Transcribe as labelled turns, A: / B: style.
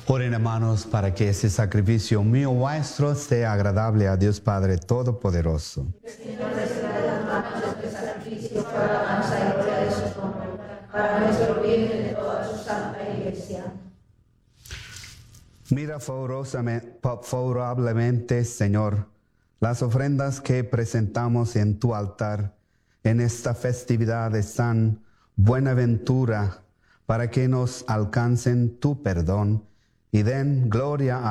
A: Oren, hermanos, para que ese sacrificio mío vuestro sea agradable a Dios Padre Todopoderoso.
B: Señor, reciba de las manos este sacrificio para la alabanza y gloria de su nombre, para nuestro bien y de toda su santa iglesia.
A: Mira favorablemente, Señor, las ofrendas que presentamos en tu altar en esta festividad de San Buenaventura, para que nos alcancen tu perdón y den gloria a